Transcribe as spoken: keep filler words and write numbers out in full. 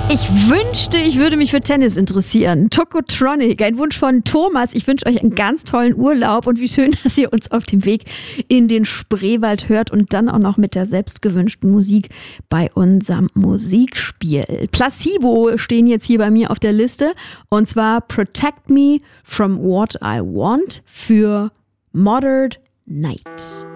Ich wünschte, ich würde mich für Tennis interessieren. Tokotronic, ein Wunsch von Thomas. Ich wünsche euch einen ganz tollen Urlaub und wie schön, dass ihr uns auf dem Weg in den Spreewald hört und dann auch noch mit der selbstgewünschten Musik bei unserem Musikspiel. Placebo stehen jetzt hier bei mir auf der Liste und zwar Protect Me from What I Want für Modern Night.